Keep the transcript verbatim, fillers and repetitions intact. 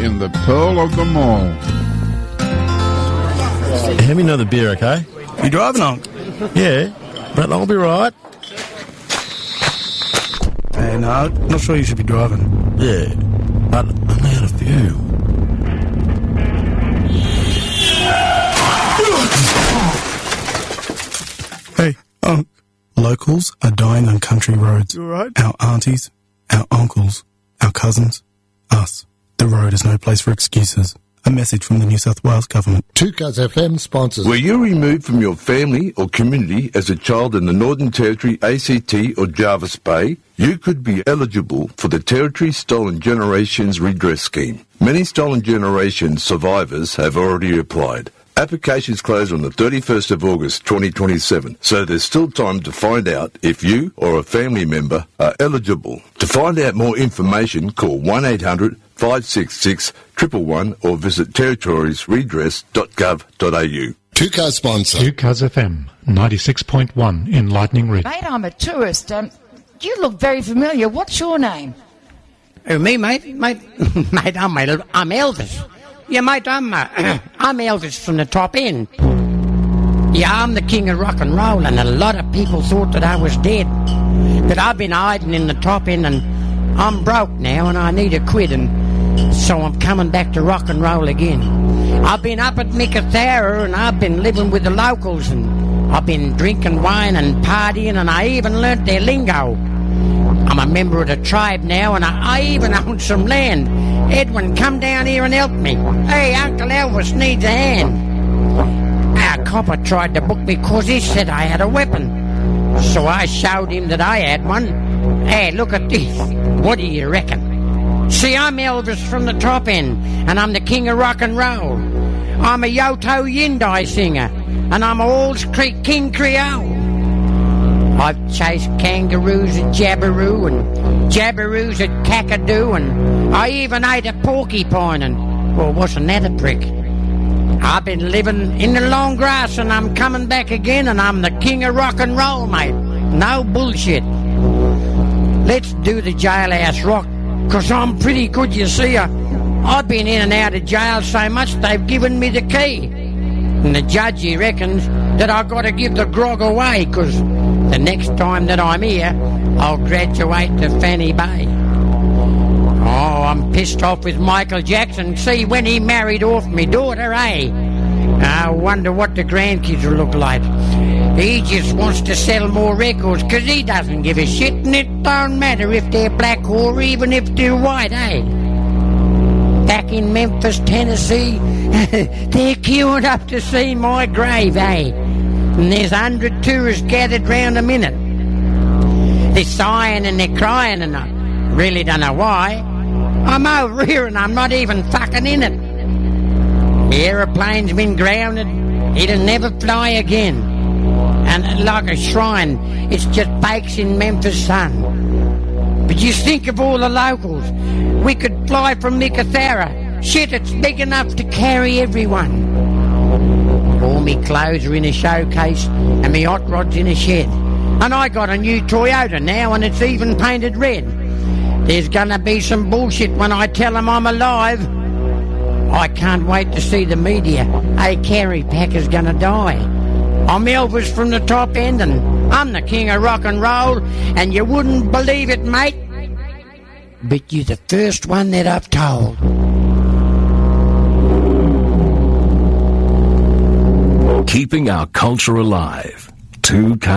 in the pearl of them all. Hand me another beer, okay? You driving, Unc? Yeah, but I'll be right. Hey, no, not sure you should be driving. Yeah, but I only had a few. Hey, Unc. Locals are dying on country roads. You alright? Our aunties, our uncles, our cousins, us. The road is no place for excuses. A message from the New South Wales Government. two Cuz F M sponsors. Were you removed from your family or community as a child in the Northern Territory, A C T or Jervis Bay? You could be eligible for the Territory Stolen Generations Redress Scheme. Many Stolen Generations survivors have already applied. Applications close on the thirty-first of August twenty twenty-seven, so there's still time to find out if you or a family member are eligible. To find out more information, call one eight hundred five six six one one one or visit territories redress dot gov dot a u. two Cuz sponsor. two Cuz F M, ninety-six point one in Lightning Ridge. Mate, I'm a tourist. Um, you look very familiar. What's your name? Who, me, mate? Mate, mate, I'm, I'm Elvis. Yeah, mate, I'm, uh, I'm Elvis from the top end. Yeah, I'm the king of rock and roll, and a lot of people thought that I was dead. But I've been hiding in the top end, and I'm broke now, and I need a quid, and so I'm coming back to rock and roll again. I've been up at Meekatharra, and I've been living with the locals, and I've been drinking wine and partying, and I even learnt their lingo. I'm a member of the tribe now, and I, I even own some land. Edwin, come down here and help me. Hey, Uncle Elvis needs a hand. Our copper tried to book me because he said I had a weapon. So I showed him that I had one. Hey, look at this. What do you reckon? See, I'm Elvis from the top end, and I'm the king of rock and roll. I'm a Yoto Yindai singer, and I'm a Halls Creek King Creole. I've chased kangaroos at Jabberoo and Jabberoos at Kakadu, and I even ate a porcupine, and, well, wasn't that a prick? I've been living in the long grass, and I'm coming back again, and I'm the king of rock and roll, mate. No bullshit. Let's do the jailhouse rock, because I'm pretty good, you see. I, I've been in and out of jail so much they've given me the key. And the judge, he reckons that I've got to give the grog away, because the next time that I'm here, I'll graduate to Fanny Bay. Oh, I'm pissed off with Michael Jackson. See, when he married off me daughter, eh? I wonder what the grandkids will look like. He just wants to sell more records because he doesn't give a shit, and it don't matter if they're black or even if they're white, eh? Back in Memphis, Tennessee, they're queuing up to see my grave, eh? And there's a hundred tourists gathered round a minute. They're sighing and they're crying, and I really don't know why. I'm over here and I'm not even fucking in it. The aeroplane's been grounded. It'll never fly again. And like a shrine, it's just bakes in Memphis sun. But you think of all the locals. We could fly from Meekatharra. Shit, it's big enough to carry everyone. All me clothes are in a showcase and me hot rod's in a shed. And I got a new Toyota now, and it's even painted red. There's gonna be some bullshit when I tell them I'm alive. I can't wait to see the media. Hey, Kerry Packer's gonna die. I'm Elvis from the top end, and I'm the king of rock and roll, and you wouldn't believe it, mate. But you're the first one that I've told. Keeping our culture alive. two Cuz